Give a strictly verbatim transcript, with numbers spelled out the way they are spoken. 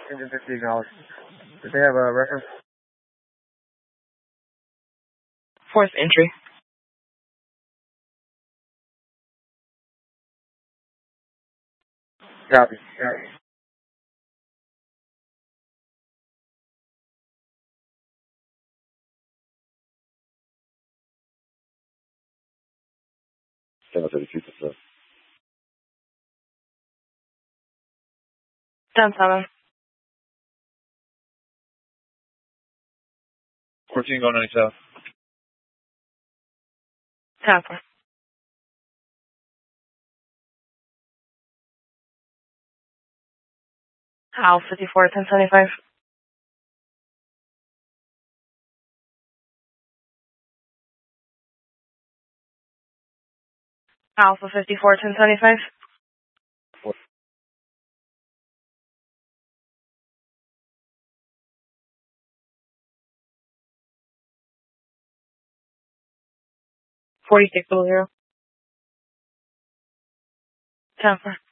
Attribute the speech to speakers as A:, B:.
A: Engine fifty acknowledged. Did they have a reference?
B: Fourth entry.
A: Copy. Copy.
C: seven thirty-two percent.
B: ten seven.
C: fourteen going ninety-seven.
B: ten four. Al fifty-four ten seventy-five. Alpha fifty-four ten seventy-five. forty-six zero. ten four.